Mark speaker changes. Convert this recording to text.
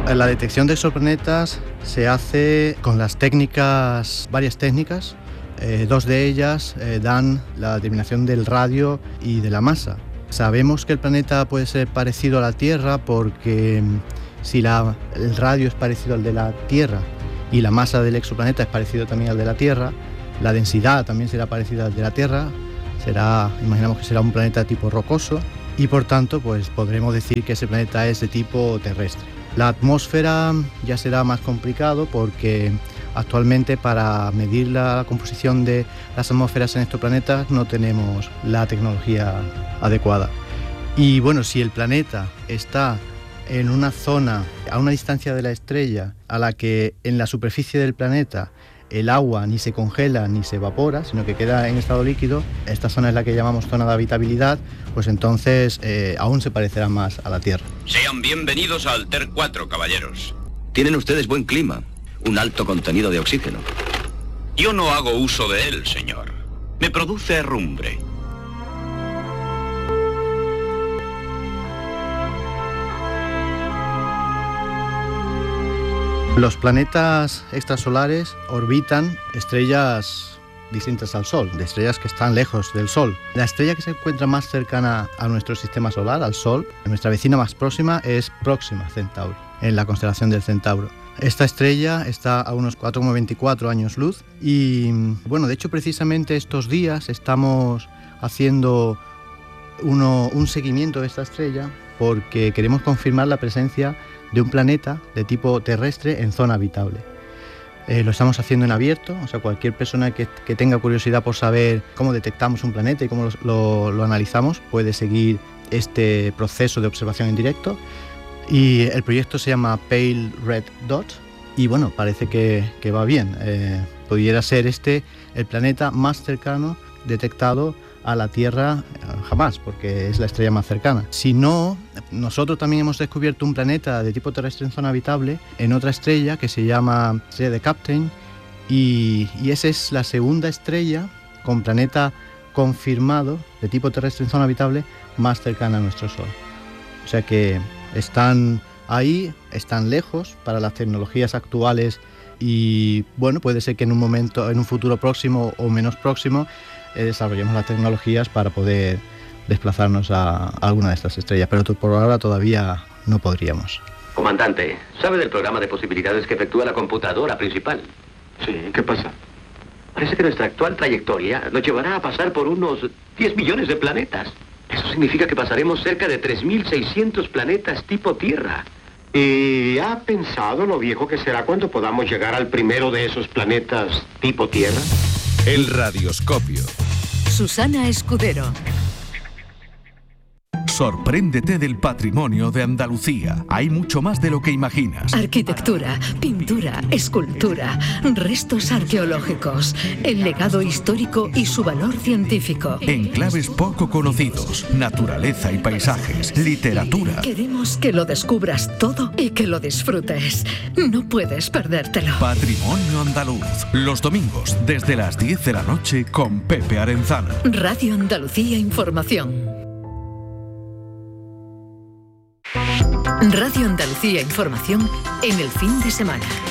Speaker 1: La detección de exoplanetas se hace con varias técnicas. Dos de ellas dan la determinación del radio y de la masa. Sabemos que el planeta puede ser parecido a la Tierra porque si el radio es parecido al de la Tierra y la masa del exoplaneta es parecido también al de la Tierra, la densidad también será parecida al de la Tierra, imaginamos que será un planeta tipo rocoso y por tanto pues podremos decir que ese planeta es de tipo terrestre. La atmósfera ya será más complicado porque actualmente para medir la composición de las atmósferas en estos planetas no tenemos la tecnología adecuada. Y bueno, si el planeta está en una zona a una distancia de la estrella a la que en la superficie del planeta el agua ni se congela ni se evapora, sino que queda en estado líquido, esta zona es la que llamamos zona de habitabilidad, pues entonces aún se parecerá más a la Tierra.
Speaker 2: Sean bienvenidos a Altair 4, caballeros.
Speaker 3: Tienen ustedes buen clima, un alto contenido de oxígeno.
Speaker 2: Yo no hago uso de él, señor. Me produce herrumbre.
Speaker 1: Los planetas extrasolares orbitan estrellas distintas al Sol, de estrellas que están lejos del Sol. La estrella que se encuentra más cercana a nuestro sistema solar, al Sol, nuestra vecina más próxima es Próxima Centauri, en la constelación del Centauro. Esta estrella está a unos 4,24 años luz y, bueno, de hecho precisamente estos días estamos haciendo un seguimiento de esta estrella porque queremos confirmar la presencia de un planeta de tipo terrestre en zona habitable. Lo estamos haciendo en abierto, o sea, cualquier persona que tenga curiosidad por saber cómo detectamos un planeta y cómo lo analizamos puede seguir este proceso de observación en directo. Y el proyecto se llama Pale Red Dot y bueno, parece que va bien. Pudiera ser el planeta más cercano detectado a la Tierra jamás, porque es la estrella más cercana. Si no, nosotros también hemos descubierto un planeta de tipo terrestre en zona habitable en otra estrella que se llama estrella de Kapteyn y esa es la segunda estrella con planeta confirmado de tipo terrestre en zona habitable más cercana a nuestro Sol. O sea que están ahí, están lejos para las tecnologías actuales y bueno, puede ser que en un futuro próximo o menos próximo desarrollemos las tecnologías para poder desplazarnos a alguna de estas estrellas, pero por ahora todavía no podríamos.
Speaker 3: Comandante, ¿sabe del programa de posibilidades que efectúa la computadora principal?
Speaker 4: Sí, ¿qué pasa?
Speaker 3: Parece que nuestra actual trayectoria nos llevará a pasar por unos 10 millones de planetas. Eso significa que pasaremos cerca de 3.600 planetas tipo Tierra.
Speaker 4: ¿Y ha pensado lo viejo que será cuando podamos llegar al primero de esos planetas tipo Tierra?
Speaker 5: El Radioscopio.
Speaker 6: Susana Escudero.
Speaker 5: Sorpréndete del patrimonio de Andalucía. Hay mucho más de lo que imaginas.
Speaker 6: Arquitectura, pintura, escultura, restos arqueológicos, el legado histórico y su valor científico.
Speaker 5: Enclaves poco conocidos, naturaleza y paisajes, literatura.
Speaker 6: Queremos que lo descubras todo y que lo disfrutes. No puedes perdértelo.
Speaker 5: Patrimonio andaluz. Los domingos desde las 10 de la noche con Pepe Arenzana.
Speaker 6: Radio Andalucía Información. Radio Andalucía Información en el fin de semana.